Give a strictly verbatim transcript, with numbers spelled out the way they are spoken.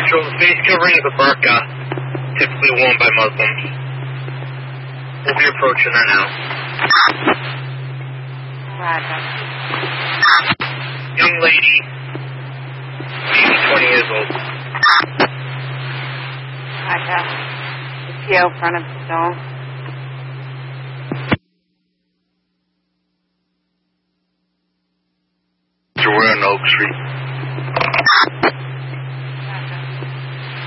Central, the face covering is a burqa, typically worn by Muslims. We'll be approaching her now. Roger. Young lady, maybe twenty years old. Roger. Is she out front of the door? So we're on Oak Street.